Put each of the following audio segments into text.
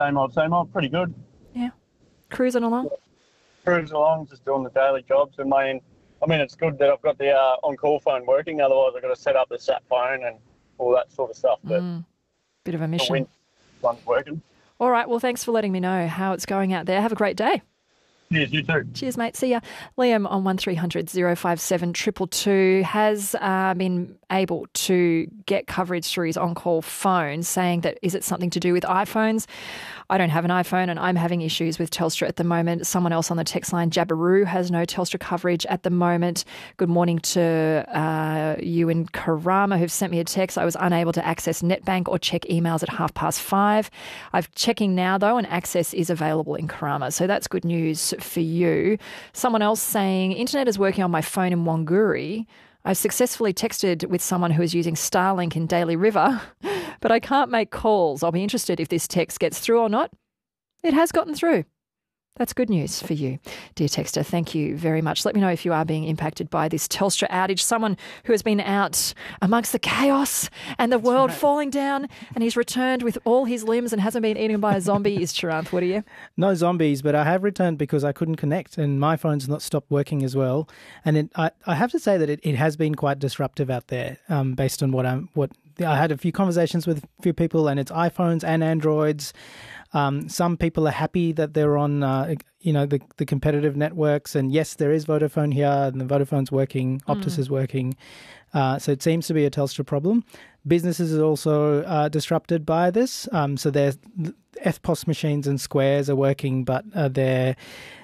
Same old. Pretty good. Yeah. Cruising along? Cruising along, just doing the daily jobs. And it's good that I've got the on-call phone working. Otherwise, I've got to set up the sat phone and all that sort of stuff. But Bit of a the mission. one's working. All right. Well, thanks for letting me know how it's going out there. Have a great day. Yes, you too. Cheers, mate. See ya. Liam on 1300 057 222 has been able to get coverage through his on-call phone, saying that is it something to do with iPhones? I don't have an iPhone and I'm having issues with Telstra at the moment. Someone else on the text line, Jabiru, has no Telstra coverage at the moment. Good morning to you in Karama who've sent me a text. I was unable to access NetBank or check emails at 5:30. I'm checking now though and access is available in Karama. So that's good news for you. Someone else saying, internet is working on my phone in Wanguri. I've successfully texted with someone who is using Starlink in Daly River, but I can't make calls. I'll be interested if this text gets through or not. It has gotten through. That's good news for you, dear texter. Thank you very much. Let me know if you are being impacted by this Telstra outage. Someone who has been out amongst the chaos and the world falling down, and he's returned with all his limbs and hasn't been eaten by a zombie is Charanth. What are you? No zombies, but I have returned because I couldn't connect and my phone's not stopped working as well. And I have to say that it has been quite disruptive out there based on what I had a few conversations with a few people, and it's iPhones and Androids. Some people are happy that they're on, the competitive networks. And yes, there is Vodafone here, and the Vodafone's working, Optus is working. So it seems to be a Telstra problem. Businesses are also disrupted by this. So the EFTPOS machines and Squares are working, but the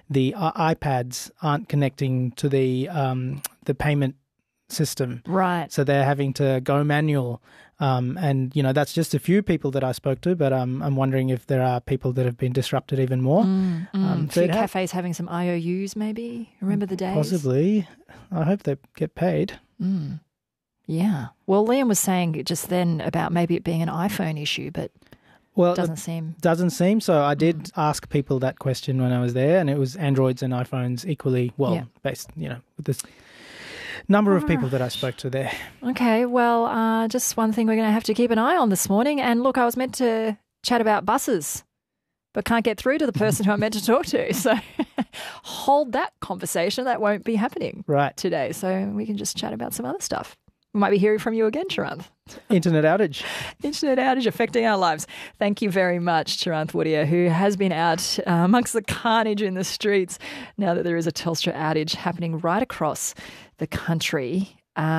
iPads aren't connecting to the payment system. Right. So they're having to go manual. And that's just a few people that I spoke to, but I'm wondering if there are people that have been disrupted even more. A few cafes having some IOUs maybe. Remember the days? Possibly. I hope they get paid. Yeah. Well, Liam was saying just then about maybe it being an iPhone issue, but doesn't seem. Doesn't seem. So I did ask people that question when I was there, and it was Androids and iPhones equally based, with this number of people that I spoke to there. Okay, well, just one thing we're going to have to keep an eye on this morning. And look, I was meant to chat about buses, but can't get through to the person who I'm meant to talk to. So hold that conversation. That won't be happening today. So we can just chat about some other stuff. We might be hearing from you again, Charanth. Internet outage. Internet outage affecting our lives. Thank you very much, Charanth Woodier, who has been out amongst the carnage in the streets now that there is a Telstra outage happening right across the country.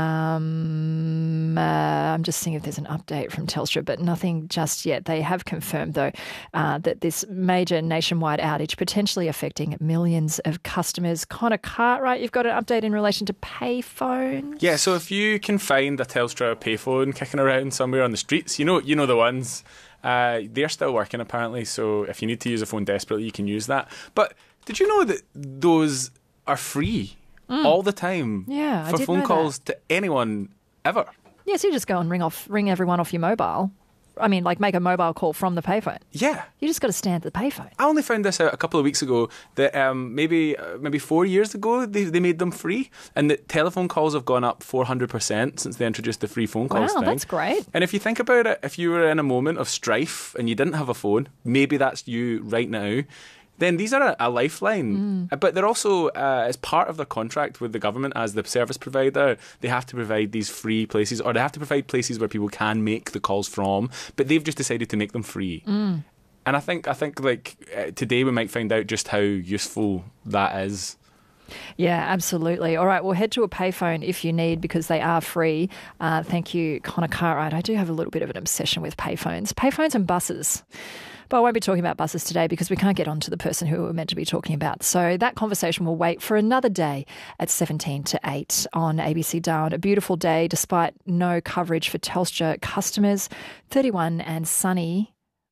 I'm just seeing if there's an update from Telstra, but nothing just yet. They have confirmed, though, that this major nationwide outage potentially affecting millions of customers. Connor Cartwright, you've got an update in relation to payphones. Yeah, so if you can find a Telstra payphone kicking around somewhere on the streets, you know the ones. They're still working apparently, so if you need to use a phone desperately, you can use that. But did you know that those are free? All the time for phone calls to anyone ever. Yes, you just go and ring everyone off your mobile. I mean, like make a mobile call from the payphone. Yeah. You just got to stand at the payphone. I only found this out a couple of weeks ago that maybe 4 years ago they made them free, and that telephone calls have gone up 400% since they introduced the free phone calls thing. Wow, that's great. And if you think about it, if you were in a moment of strife and you didn't have a phone, maybe that's you right now, then these are a lifeline. But they're also, as part of their contract with the government as the service provider, they have to provide these free places, or they have to provide places where people can make the calls from, but they've just decided to make them free. And I think today we might find out just how useful that is. Yeah, absolutely. All right, we'll head to a payphone if you need, because they are free. Thank you, Connor Cartwright. I do have a little bit of an obsession with payphones and buses. But I won't be talking about buses today because we can't get on to the person who we're meant to be talking about. So that conversation will wait for another day at 17 to 8 on ABC Darwin. A beautiful day despite no coverage for Telstra customers. 31 and sunny.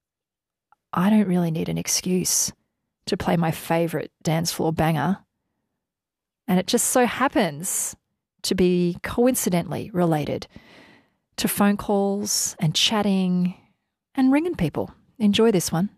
I don't really need an excuse to play my favourite dance floor banger. And it just so happens to be coincidentally related to phone calls and chatting and ringing people. Enjoy this one.